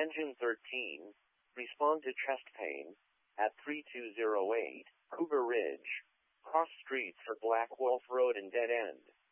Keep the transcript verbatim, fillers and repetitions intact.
Engine thirteen, respond to chest pain, at three two zero eight, Cougar Ridge, cross street for Black Wolf Road and dead end.